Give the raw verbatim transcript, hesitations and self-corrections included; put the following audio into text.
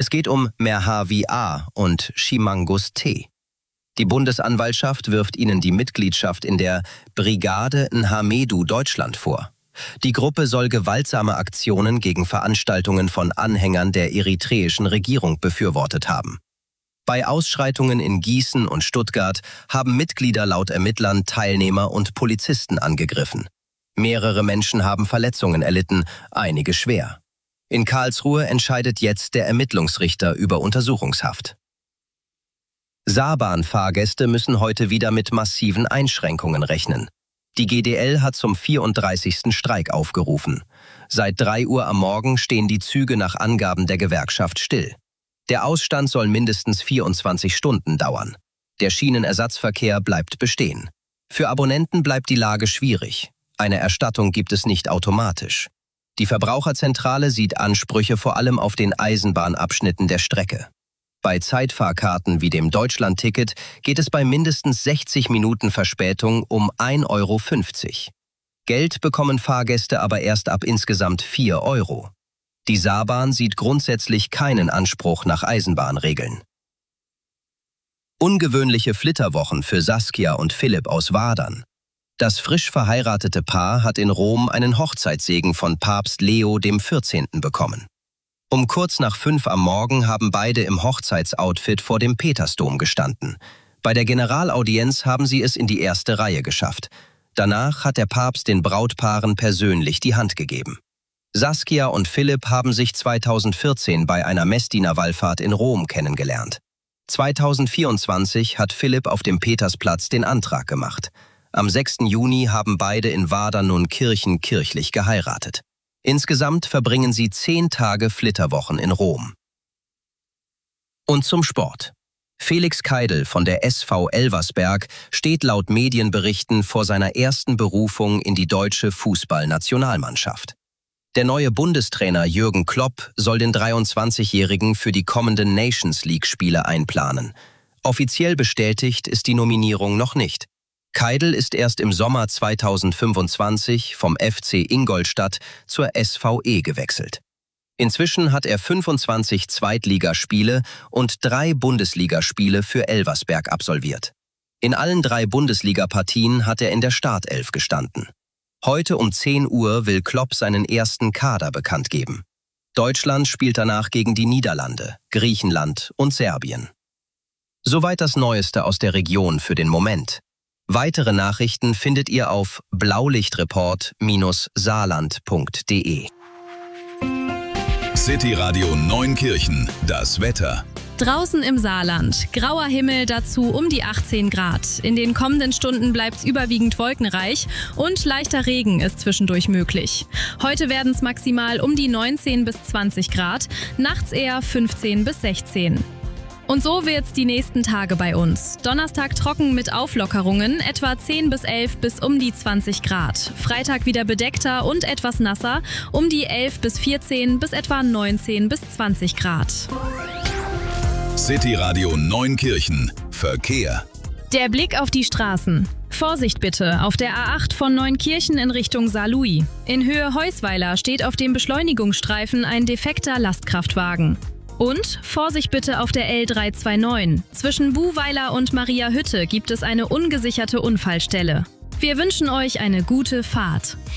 Es geht um Merhavi A. und Chimangus T. Die Bundesanwaltschaft wirft ihnen die Mitgliedschaft in der Brigade Nhamedu Deutschland vor. Die Gruppe soll gewaltsame Aktionen gegen Veranstaltungen von Anhängern der eritreischen Regierung befürwortet haben. Bei Ausschreitungen in Gießen und Stuttgart haben Mitglieder laut Ermittlern Teilnehmer und Polizisten angegriffen. Mehrere Menschen haben Verletzungen erlitten, einige schwer. In Karlsruhe entscheidet jetzt der Ermittlungsrichter über Untersuchungshaft. Saarbahn-Fahrgäste müssen heute wieder mit massiven Einschränkungen rechnen. Die G D L hat zum vierunddreißigsten Streik aufgerufen. Seit drei Uhr am Morgen stehen die Züge nach Angaben der Gewerkschaft still. Der Ausstand soll mindestens vierundzwanzig Stunden dauern. Der Schienenersatzverkehr bleibt bestehen. Für Abonnenten bleibt die Lage schwierig. Eine Erstattung gibt es nicht automatisch. Die Verbraucherzentrale sieht Ansprüche vor allem auf den Eisenbahnabschnitten der Strecke. Bei Zeitfahrkarten wie dem Deutschland-Ticket geht es bei mindestens sechzig Minuten Verspätung um ein Euro fünfzig. Geld bekommen Fahrgäste aber erst ab insgesamt vier Euro. Die Saarbahn sieht grundsätzlich keinen Anspruch nach Eisenbahnregeln. Ungewöhnliche Flitterwochen für Saskia und Philipp aus Wadern. Das frisch verheiratete Paar hat in Rom einen Hochzeitssegen von Papst Leo dem vierzehnten bekommen. Um kurz nach fünf am Morgen haben beide im Hochzeitsoutfit vor dem Petersdom gestanden. Bei der Generalaudienz haben sie es in die erste Reihe geschafft. Danach hat der Papst den Brautpaaren persönlich die Hand gegeben. Saskia und Philipp haben sich zweitausendvierzehn bei einer Messdienerwallfahrt in Rom kennengelernt. zweitausendvierundzwanzig hat Philipp auf dem Petersplatz den Antrag gemacht. Am sechsten Juni haben beide in Wadern nun kirchenkirchlich geheiratet. Insgesamt verbringen sie zehn Tage Flitterwochen in Rom. Und zum Sport. Felix Keidl von der S V Elversberg steht laut Medienberichten vor seiner ersten Berufung in die deutsche Fußballnationalmannschaft. Der neue Bundestrainer Jürgen Klopp soll den dreiundzwanzigjährigen für die kommenden Nations League-Spiele einplanen. Offiziell bestätigt ist die Nominierung noch nicht. Keidl ist erst im Sommer zweitausendfünfundzwanzig vom F C Ingolstadt zur S V E gewechselt. Inzwischen hat er fünfundzwanzig Zweitligaspiele und drei Bundesligaspiele für Elversberg absolviert. In allen drei Bundesligapartien hat er in der Startelf gestanden. Heute um zehn Uhr will Klopp seinen ersten Kader bekannt geben. Deutschland spielt danach gegen die Niederlande, Griechenland und Serbien. Soweit das Neueste aus der Region für den Moment. Weitere Nachrichten findet ihr auf blaulichtreport Bindestrich saarland punkt de. City Radio Neunkirchen, das Wetter. Draußen im Saarland. Grauer Himmel, dazu um die achtzehn Grad. In den kommenden Stunden bleibt es überwiegend wolkenreich und leichter Regen ist zwischendurch möglich. Heute werden es maximal um die neunzehn bis zwanzig Grad, nachts eher fünfzehn bis sechzehn. Und so wird's die nächsten Tage bei uns. Donnerstag trocken mit Auflockerungen, etwa zehn bis elf bis um die zwanzig Grad. Freitag wieder bedeckter und etwas nasser, um die elf bis vierzehn bis etwa neunzehn bis zwanzig Grad. City Radio Neunkirchen. Verkehr. Der Blick auf die Straßen. Vorsicht bitte auf der A acht von Neunkirchen in Richtung Saarlouis. In Höhe Heusweiler steht auf dem Beschleunigungsstreifen ein defekter Lastkraftwagen. Und Vorsicht bitte auf der L dreihundertneunundzwanzig. Zwischen Buhweiler und Mariahütte gibt es eine ungesicherte Unfallstelle. Wir wünschen euch eine gute Fahrt.